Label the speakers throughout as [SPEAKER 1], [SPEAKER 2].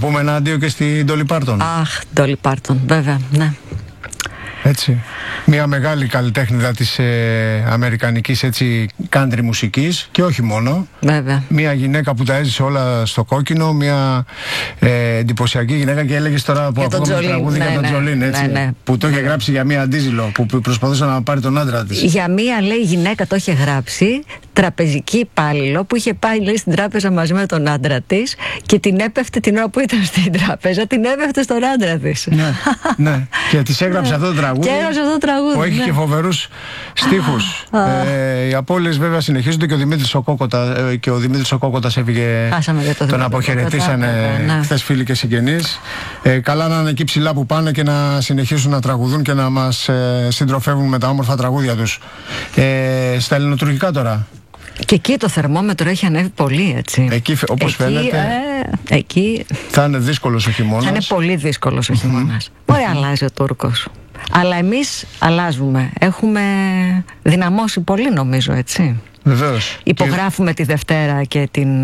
[SPEAKER 1] Πούμε ένα αντίο και στην Ντόλι Πάρτον.
[SPEAKER 2] Αχ, Ντόλι Πάρτον, βέβαια, ναι.
[SPEAKER 1] Έτσι. Μια μεγάλη καλλιτέχνηδα της αμερικανικής country μουσικής και όχι μόνο.
[SPEAKER 2] Βέβαια.
[SPEAKER 1] Μια γυναίκα που τα έζησε όλα στο κόκκινο, μια εντυπωσιακή γυναίκα, και έλεγες τώρα που ακούγαμε το τραγούδι για τον Τζολίν, έτσι.
[SPEAKER 2] Ναι.
[SPEAKER 1] Που το είχε γράψει για μια ντίζελο που προσπαθούσε να πάρει τον άντρα της.
[SPEAKER 2] Για μια, λέει, γυναίκα το είχε γράψει, τραπεζική υπάλληλο, που είχε πάει, λέει, στην τράπεζα μαζί με τον άντρα της και την έπεφτε την ώρα που ήταν στην τράπεζα, την έπεφτε στον άντρα της.
[SPEAKER 1] Ναι, ναι. Και της έγραψε αυτό το τραγούδι.
[SPEAKER 2] Και έγραψε αυτό το τραγούδι.
[SPEAKER 1] Που έχει και φοβερούς στίχους. Οι απώλειες βέβαια συνεχίζονται και ο Δημήτρης ο Κόκοτας έφυγε. Τον αποχαιρετήσανε χθες φίλοι και συγγενείς. Καλά να είναι εκεί ψηλά που πάνε και να συνεχίσουν να τραγουδούν και να μας συντροφεύουν με τα όμορφα τραγούδια τους. Στα ελληνοτουρκικά τώρα.
[SPEAKER 2] Και εκεί το θερμόμετρο έχει ανέβει πολύ, έτσι.
[SPEAKER 1] Εκεί, όπως φαίνεται,
[SPEAKER 2] εκεί
[SPEAKER 1] θα είναι δύσκολος ο χειμώνας.
[SPEAKER 2] Θα είναι πολύ δύσκολος ο χειμώνας. Μπορεί να αλλάζει ο Τούρκος. Αλλά εμείς αλλάζουμε. Έχουμε δυναμώσει πολύ, νομίζω, έτσι.
[SPEAKER 1] Βεβαίως.
[SPEAKER 2] Υπογράφουμε τη Δευτέρα και την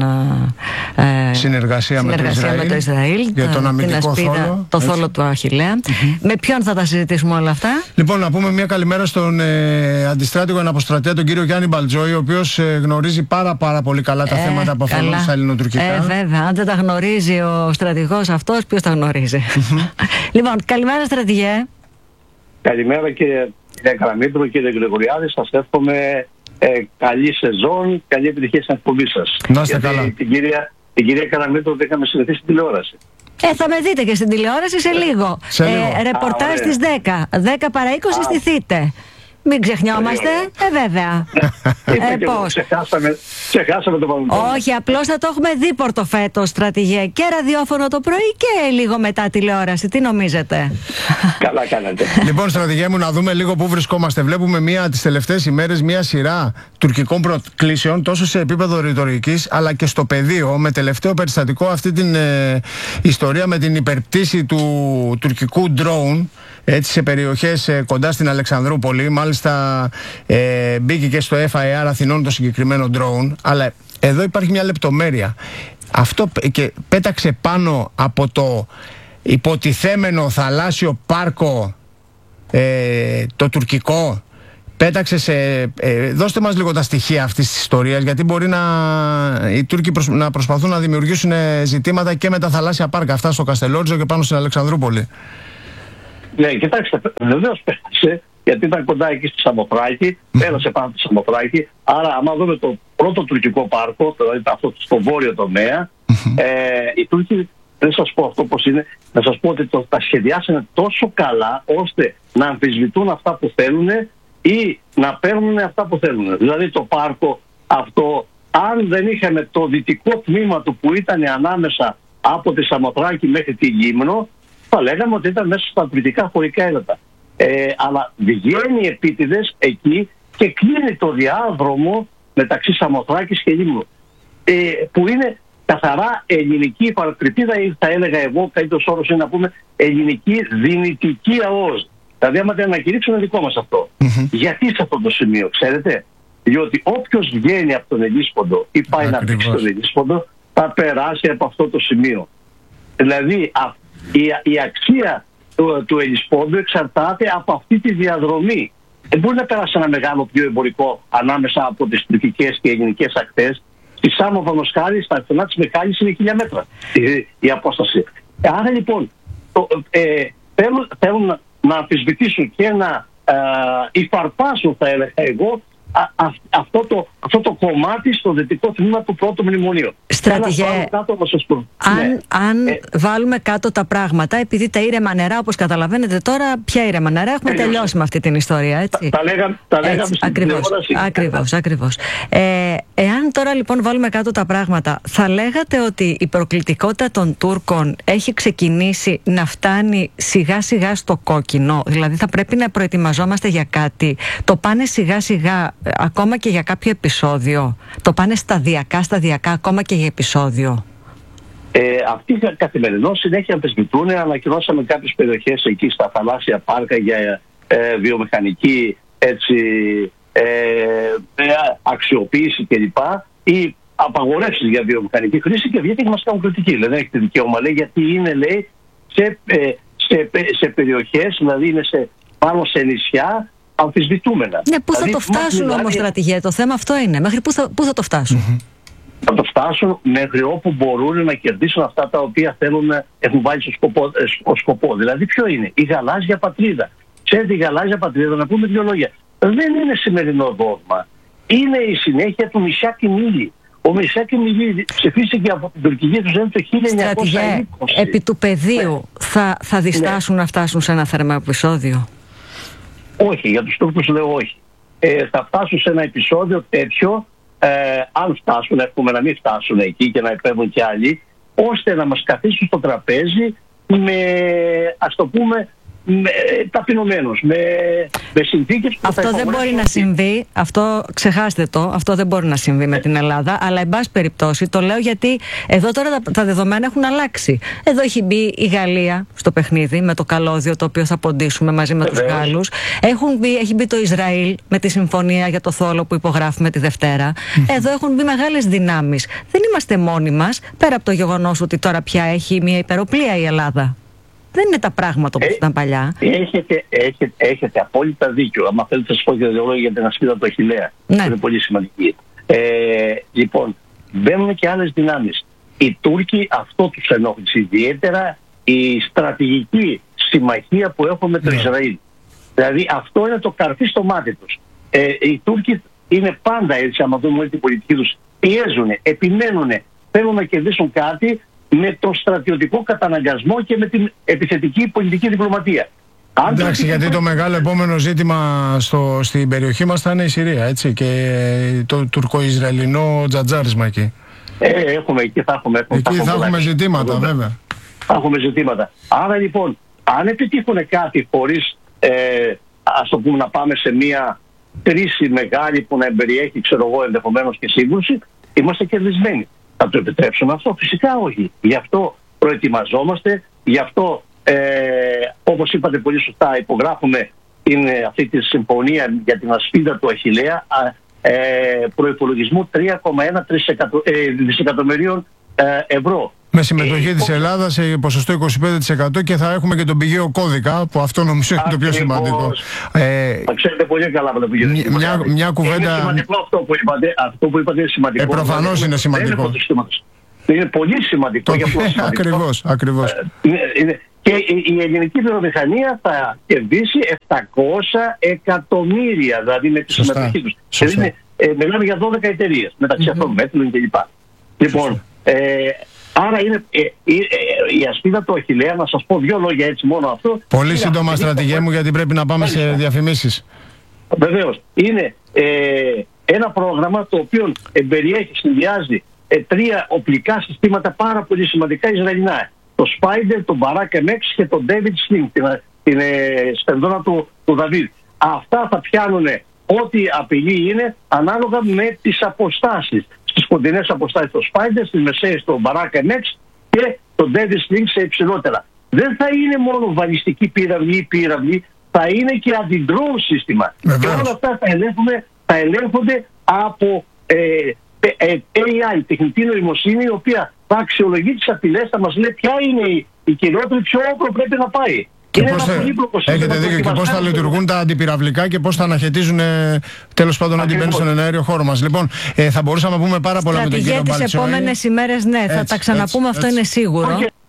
[SPEAKER 1] συνεργασία με το
[SPEAKER 2] Ισραήλ
[SPEAKER 1] για τον αμυντικό θόλο.
[SPEAKER 2] Το θόλο του Αχιλλέα. Με ποιον θα τα συζητήσουμε όλα αυτά?
[SPEAKER 1] Λοιπόν, να πούμε μια καλημέρα στον αντιστράτηγο αναποστρατέα, τον κύριο Γιάννη Μπαλτζόη, ο οποίος γνωρίζει πάρα πολύ καλά τα θέματα που αφορούν στα ελληνοτουρκικά.
[SPEAKER 2] Βέβαια, αν δεν τα γνωρίζει ο στρατηγός αυτός, ποιος τα γνωρίζει? Λοιπόν, καλημέρα, στρατηγέ. Καλημέρα,
[SPEAKER 3] κύριε Καραμήτρου, κύριε Γρηγοριάδη. Σας εύχομαι καλή σεζόν, καλή επιτυχία στην εκπομπή σας.
[SPEAKER 1] Να είστε καλά.
[SPEAKER 3] Την κυρία Καραμήτρου δεν είχαμε συνδεθεί στην τηλεόραση.
[SPEAKER 2] Θα με δείτε και στην τηλεόραση σε λίγο. Ρεπορτάζ στις 10. 10 παρά 20 στηθείτε. Μην ξεχνιόμαστε. Βέβαια.
[SPEAKER 3] Πώς? Ξεχάσαμε το παντού.
[SPEAKER 2] Όχι, απλώς θα το έχουμε δίπορτο φέτος, στρατηγέ. Και ραδιόφωνο το πρωί και λίγο μετά τηλεόραση. Τι νομίζετε?
[SPEAKER 3] Καλά κάνετε.
[SPEAKER 1] Λοιπόν, στρατηγέ μου, να δούμε λίγο πού βρισκόμαστε. Βλέπουμε τις τελευταίες ημέρες μια σειρά τουρκικών προκλήσεων, τόσο σε επίπεδο ρητορικής αλλά και στο πεδίο. Με τελευταίο περιστατικό αυτή την ιστορία με την υπερπτήση του τουρκικού drone, έτσι, σε περιοχές κοντά στην Αλεξανδρούπολη. Μάλιστα μπήκε και στο FIR Αθηνών το συγκεκριμένο drone. Αλλά εδώ υπάρχει μια λεπτομέρεια. Αυτό και πέταξε πάνω από το υποτιθέμενο θαλάσσιο πάρκο το τουρκικό. Πέταξε δώστε μας λίγο τα στοιχεία αυτής της ιστορίας, γιατί μπορεί οι Τούρκοι να προσπαθούν να δημιουργήσουν ζητήματα και με τα θαλάσσια πάρκα αυτά στο Καστελότζο και πάνω στην Αλεξανδρούπολη.
[SPEAKER 3] Ναι, κοιτάξτε, βεβαίως πέρασε, γιατί ήταν κοντά εκεί στη Σαμοθράκη, πέρασε πάνω στη Σαμοθράκη. Άρα, άμα δούμε το πρώτο τουρκικό πάρκο, δηλαδή αυτό στο βόρειο τομέα, οι Τούρκοι, δεν σας πω αυτό πώς είναι, να σας πω ότι τα σχεδιάσανε τόσο καλά ώστε να αμφισβητούν αυτά που θέλουν ή να παίρνουν αυτά που θέλουν. Δηλαδή το πάρκο αυτό, αν δεν είχαμε το δυτικό τμήμα του που ήταν ανάμεσα από τη Σαμοθράκη μέχρι τη Γύμνο, θα λέγαμε ότι ήταν μέσα στα δυτικά χωρικά έδατα. Αλλά βγαίνει επίτηδες εκεί και κλείνει το διάδρομο μεταξύ Σαμοθράκης και Λίμνου. Που είναι καθαρά ελληνική παρατρυπίδα, ή θα έλεγα εγώ, καλύτερος όρος είναι να πούμε ελληνική δυνητική ΑΟΣ. Δηλαδή, άμα δεν ανακηρύξουν, δικό μας αυτό. Γιατί σε αυτό το σημείο, ξέρετε? Διότι όποιος βγαίνει από τον Ελίσποντο ή πάει να πήξει τον Ελίσποντο, θα περάσει από αυτό το σημείο. Δηλαδή, η αξία του Ελισπόντου εξαρτάται από αυτή τη διαδρομή. Μπορεί να περάσει ένα μεγάλο πλοίο εμπορικό ανάμεσα από τις τουρκικές και ελληνικές ακτές. Στη Σάμο Βανοσχάρη, στα στενά της Μιχάλης, είναι 1000 μέτρα η απόσταση. Άρα λοιπόν θέλουν να αμφισβητήσουν και να υφαρπάσουν, θα έλεγα εγώ, αυτό το κομμάτι στο δυτικό τμήμα του πρώτου μνημονίου.
[SPEAKER 2] Στρατηγέ, αν βάλουμε κάτω τα πράγματα, επειδή τα ήρεμα νερά, όπως καταλαβαίνετε τώρα, ποια ήρεμα νερά, έχουμε τελειώσει με αυτή την ιστορία, έτσι.
[SPEAKER 3] Τα λέγαμε στην τηλεόραση.
[SPEAKER 2] Ακριβώς. Εάν τώρα λοιπόν βάλουμε κάτω τα πράγματα, θα λέγατε ότι η προκλητικότητα των Τούρκων έχει ξεκινήσει να φτάνει σιγά σιγά στο κόκκινο? Δηλαδή θα πρέπει να προετοιμαζόμαστε για κάτι? Το πάνε σιγά σιγά ακόμα και για κάποιο επεισόδιο? Το πάνε σταδιακά ακόμα και για επεισόδιο?
[SPEAKER 3] Αυτοί καθημερινώς συνέχεια αμφισβητούν. Ανακοινώσαμε κάποιες περιοχές εκεί στα θαλάσσια πάρκα για βιομηχανική αξιοποίηση κλπ. Ή απαγορεύσεις για βιομηχανική χρήση και βγαίνει και μας κάνουν κριτική. Δηλαδή δεν έχετε δικαίωμα, λέει, γιατί είναι, λέει, σε περιοχές, δηλαδή είναι πάνω σε νησιά αμφισβητούμενα.
[SPEAKER 2] Ναι, πού
[SPEAKER 3] δηλαδή,
[SPEAKER 2] θα το φτάσουν όμως, στρατηγέ, το θέμα αυτό είναι. Μέχρι πού θα το φτάσουν.
[SPEAKER 3] Θα το φτάσουν μέχρι όπου μπορούν να κερδίσουν αυτά τα οποία έχουν βάλει στο σκοπό. Δηλαδή ποιο είναι? Η γαλάζια πατρίδα. Ξέρετε, η γαλάζια πατρίδα, να πούμε δύο λόγια, δεν είναι σημερινό δόγμα. Είναι η συνέχεια του Μισιάκη Μίλη. Ο Μισιάκη Μίλη ψηφίστηκε από την τουρκική του το 1920.
[SPEAKER 2] Στρατηγέ, επί του πεδίου θα διστάσουν να φτάσουν σε ένα θερμοεπισόδιο?
[SPEAKER 3] Όχι, για τους Τούρκους λέω όχι. Θα φτάσουν σε ένα επεισόδιο τέτοιο, αν φτάσουν, εύχομαι να μην φτάσουν εκεί και να επέμβουν κι άλλοι, ώστε να μας καθίσουν στο τραπέζι ας το πούμε, ταπεινωμένους, με συνθήκες που
[SPEAKER 2] αυτό δεν μπορεί να συμβεί, αυτό ξεχάστε το, αυτό δεν μπορεί να συμβεί με την Ελλάδα, αλλά εν πάση περιπτώσει το λέω γιατί εδώ τώρα τα δεδομένα έχουν αλλάξει. Εδώ έχει μπει η Γαλλία στο παιχνίδι με το καλώδιο το οποίο θα ποντίσουμε μαζί με τους Γάλλους. Έχει μπει το Ισραήλ με τη συμφωνία για το θόλο που υπογράφουμε τη Δευτέρα. Εδώ έχουν μπει μεγάλες δυνάμεις. Δεν είμαστε μόνοι μας, πέρα από το γεγονός ότι τώρα πια έχει μια υπεροπλία η Ελλάδα. Δεν είναι τα πράγματα όπως ήταν παλιά.
[SPEAKER 3] Έχετε απόλυτα δίκιο. Αν θέλετε να σας πω και δύο λόγια για την ασπίδα του Αχιλλέα.
[SPEAKER 2] Ναι.
[SPEAKER 3] Είναι πολύ σημαντική. Λοιπόν, μπαίνουν και άλλες δυνάμεις. Οι Τούρκοι αυτό τους ενόχλησε ιδιαίτερα, η στρατηγική συμμαχία που έχουν με το Ισραήλ. Δηλαδή αυτό είναι το καρφί στο μάτι τους. Οι Τούρκοι είναι πάντα έτσι, άμα δούμε όλη την πολιτική τους, πιέζουν, επιμένουν, θέλουν να κερδίσουν κάτι με τον στρατιωτικό καταναγκασμό και με την επιθετική πολιτική διπλωματία.
[SPEAKER 1] Εντάξει, γιατί το μεγάλο επόμενο ζήτημα στην περιοχή μας θα είναι η Συρία, έτσι, και το τουρκο-ισραηλινό τζατζάρισμα εκεί.
[SPEAKER 3] Εκεί θα έχουμε
[SPEAKER 1] ζητήματα, βέβαια.
[SPEAKER 3] Θα έχουμε ζητήματα. Άρα λοιπόν, αν επιτύχουν κάτι χωρίς, ας το πούμε, να πάμε σε μια κρίση μεγάλη που να εμπεριέχει, ξέρω εγώ, ενδεχομένως και σύγκρουση, είμαστε κερδισμένοι. Θα το επιτρέψουμε αυτό? Φυσικά όχι. Γι' αυτό προετοιμαζόμαστε, γι' αυτό όπως είπατε πολύ σωστά υπογράφουμε αυτή τη συμφωνία για την ασπίδα του Αχιλλέα προϋπολογισμού 3,1 δισεκατομμυρίων ευρώ.
[SPEAKER 1] Με συμμετοχή της Ελλάδας σε ποσοστό 25% και θα έχουμε και τον πηγαίο κώδικα, που αυτό νομίζω είναι το πιο σημαντικό.
[SPEAKER 3] Θα ξέρετε πολύ καλά από το πηγαίο.
[SPEAKER 1] Μια κουβέντα.
[SPEAKER 3] Είναι σημαντικό αυτό που είπατε είναι σημαντικό.
[SPEAKER 1] Προφανώς είναι σημαντικό.
[SPEAKER 3] Είναι πολύ σημαντικό.
[SPEAKER 1] Ακριβώς.
[SPEAKER 3] Και η ελληνική βιομηχανία θα κερδίσει 700 εκατομμύρια, δηλαδή με τη συμμετοχή τους. Δηλαδή μιλάμε για 12 εταιρείες, μεταξύ αυτών μέτρων κλπ. Λοιπόν, άρα είναι η ασπίδα του Αχιλλέα, να σας πω δύο λόγια έτσι μόνο αυτό.
[SPEAKER 1] Πολύ σύντομα, στρατηγέ μου, γιατί πρέπει να πάμε σε διαφημίσεις.
[SPEAKER 3] Βεβαίως. Είναι ένα πρόγραμμα το οποίο εμπεριέχει, συνδυάζει 3 οπλικά συστήματα πάρα πολύ σημαντικά Ισραηλινά. Το Spider, το Barak MX και το David Sling, την σπενδόνα του Δαβίδ. Αυτά θα πιάνουν ό,τι απειλή είναι ανάλογα με τις αποστάσεις. Στις κοντινές αποστάσεις το Spider, στις μεσαίες το Barak MX και το David Sling σε υψηλότερα. Δεν θα είναι μόνο βαλιστική πύραυλη ή πύραυλη, θα είναι και αντι-drone σύστημα. Και όλα αυτά θα ελέγχονται από AI, τεχνητή νοημοσύνη, η οποία θα αξιολογεί τις απειλές, θα μας λέει ποια είναι η κυριότερη, ποιο όπλο πρέπει να πάει.
[SPEAKER 1] Και έχετε δίκιο, και πώς θα λειτουργούν τα αντιπυραυλικά και πώς θα αναχαιτίζουν τέλος πάντων ό,τι μπαίνει στον εναέριο χώρο μας. Λοιπόν, θα μπορούσαμε να πούμε πάρα πολλά με τον κύριο Μπαλτσόη.
[SPEAKER 2] Τις επόμενες ημέρες, ναι, θα τα ξαναπούμε, αυτό είναι σίγουρο.